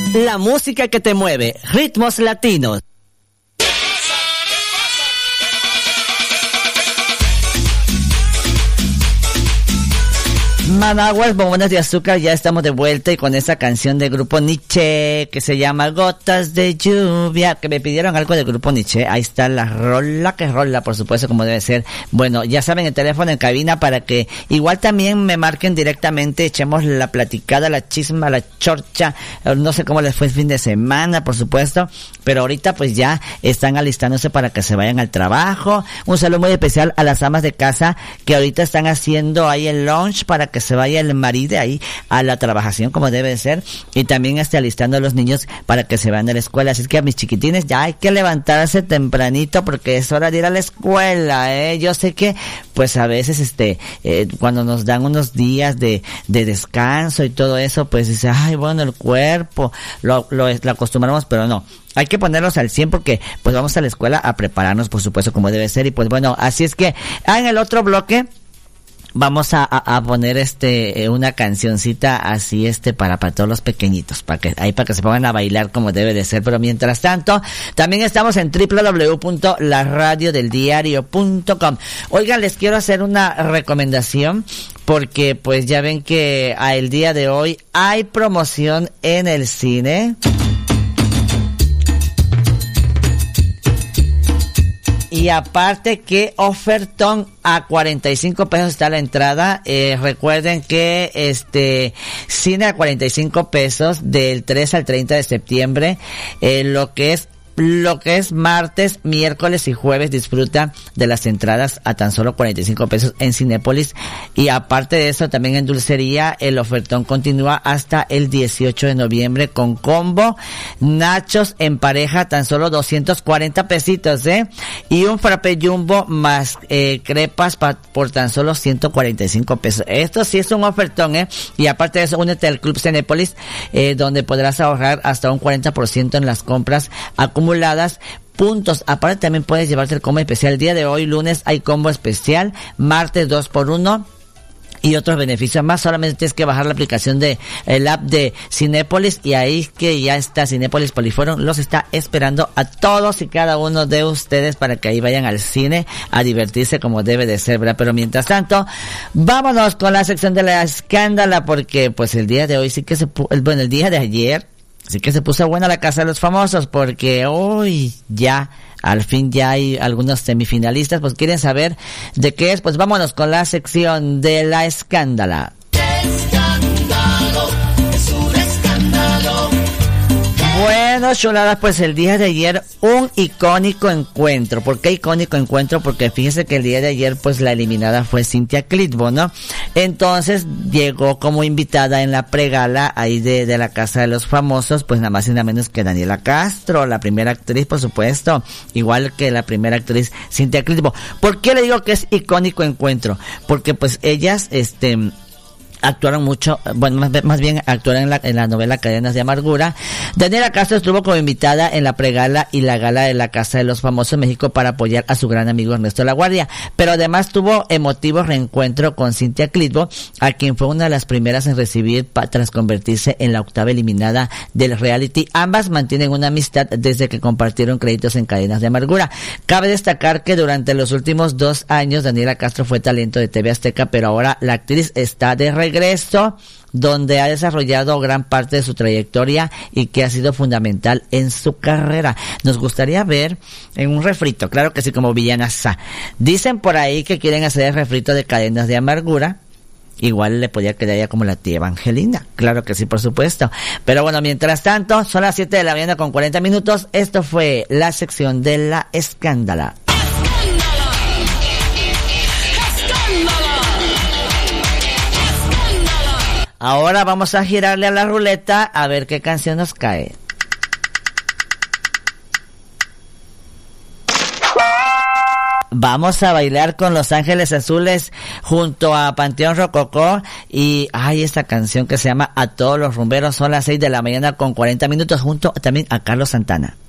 La música que te mueve, ritmos latinos. Managuas, bombonas de azúcar, ya estamos de vuelta y con esa canción de Grupo Nietzsche que se llama Gotas de Lluvia, que me pidieron algo de Grupo Nietzsche. Ahí está la rola que rola, por supuesto, como debe ser. Bueno, ya saben, el teléfono en cabina para que igual también me marquen directamente, echemos la platicada, la chisma, la chorcha, no sé cómo les fue el fin de semana, por supuesto, pero ahorita pues ya están alistándose para que se vayan al trabajo. Un saludo muy especial a las amas de casa que ahorita están haciendo ahí el lunch para que se vaya el marido ahí a la trabajación como debe ser, y también alistando a los niños para que se vayan a la escuela. Así es que a mis chiquitines ya hay que levantarse tempranito porque es hora de ir a la escuela, Yo sé que pues a veces cuando nos dan unos días de descanso y todo eso, pues dice, ay, bueno, el cuerpo lo acostumbramos, pero no. Hay que ponerlos al 100 porque pues vamos a la escuela a prepararnos, por supuesto, como debe ser. Y pues bueno, así es que en el otro bloque vamos a poner una cancioncita así para todos los pequeñitos, para que se pongan a bailar como debe de ser. Pero mientras tanto, también estamos en www.laradiodeldiario.com. Oigan, les quiero hacer una recomendación porque pues ya ven que el día de hoy hay promoción en el cine. Y aparte que ofertón, a 45 pesos está la entrada. Recuerden que cine a 45 pesos del 3 al 30 de septiembre, lo que es martes, miércoles y jueves, disfruta de las entradas a tan solo 45 pesos en Cinépolis. Y aparte de eso, también en dulcería, el ofertón continúa hasta el 18 de noviembre con combo, nachos en pareja, tan solo 240 pesitos, y un frappé jumbo más crepas por tan solo 145 pesos. Esto sí es un ofertón, Y aparte de eso, únete al Club Cinépolis, donde podrás ahorrar hasta un 40% en las compras acumuladas. Puntos. Aparte también puedes llevarte el combo especial. El día de hoy, lunes, hay combo especial, martes 2x1 y otros beneficios más. Solamente tienes que bajar la aplicación el app de Cinépolis, y ahí que ya está Cinépolis Poliforum, los está esperando a todos y cada uno de ustedes para que ahí vayan al cine a divertirse como debe de ser, ¿verdad? Pero mientras tanto, vámonos con la sección de la escándala, porque pues el día de hoy sí que el día de ayer así que se puso buena la Casa de los Famosos, porque hoy ya, al fin ya hay algunos semifinalistas. Pues quieren saber de qué es, pues vámonos con la sección de la escándala. Escándalo, es un escándalo. Bueno, chuladas, pues el día de ayer un icónico encuentro. ¿Por qué icónico encuentro? Porque fíjese que el día de ayer pues la eliminada fue Cynthia Clitbo, ¿no? Entonces llegó como invitada en la pregala ahí de la Casa de los Famosos, pues nada más y nada menos que Daniela Castro, la primera actriz, por supuesto, igual que la primera actriz Cynthia Clitbo. ¿Por qué le digo que es icónico encuentro? Porque pues ellas, actuaron mucho, bueno, más bien actuaron en la novela Cadenas de Amargura. Daniela Castro estuvo como invitada en la pregala y la gala de la Casa de los Famosos en México para apoyar a su gran amigo Ernesto La Guardia, pero además tuvo emotivo reencuentro con Cynthia Clitbo, a quien fue una de las primeras en recibir tras convertirse en la octava eliminada del reality. Ambas mantienen una amistad desde que compartieron créditos en Cadenas de Amargura. Cabe destacar que durante los últimos 2 años Daniela Castro fue talento de TV Azteca, pero ahora la actriz está de regreso, donde ha desarrollado gran parte de su trayectoria y que ha sido fundamental en su carrera. Nos gustaría ver en un refrito, claro que sí, como villana Sa. Dicen por ahí que quieren hacer el refrito de Cadenas de Amargura. Igual le podía quedar ya como la tía Evangelina. Claro que sí, por supuesto. Pero bueno, mientras tanto, son las 7 de la mañana con 40 minutos. Esto fue la sección de la escándala. Ahora vamos a girarle a la ruleta a ver qué canción nos cae. Vamos a bailar con Los Ángeles Azules junto a Panteón Rococó y esta canción que se llama A Todos los Rumberos. Son las 6 de la mañana con 40 minutos junto también a Carlos Santana.